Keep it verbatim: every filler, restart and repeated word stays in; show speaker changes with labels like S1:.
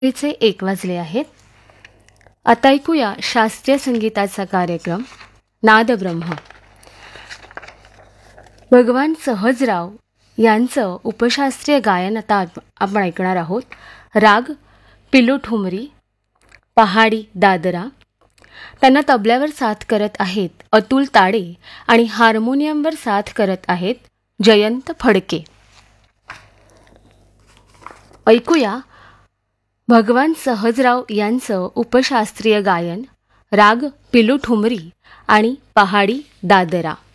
S1: चे एक वाजले आहेत. आता ऐकूया शास्त्रीय संगीताचा कार्यक्रम नादब्रह्म. भगवान सहजराव यांचं उपशास्त्रीय गायन आता आप- आपण ऐकणार आहोत. राग पिलू ठुमरी, पहाडी दादरा. त्यांना तबल्यावर साथ करत आहेत अतुल ताडे आणि हार्मोनियमवर साथ करत आहेत जयंत फडके. ऐकूया भगवान सहजराव यांचं उपशास्त्रीय गायन, राग पिलू ठुमरी आणि पहाडी दादरा.